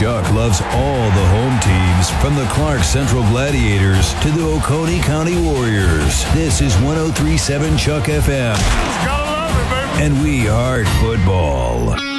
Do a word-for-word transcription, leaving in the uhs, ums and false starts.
Chuck loves all the home teams, from the Clark Central Gladiators to the Oconee County Warriors. This is one oh three point seven Chuck F M. Gotta love it, baby. And we heart football.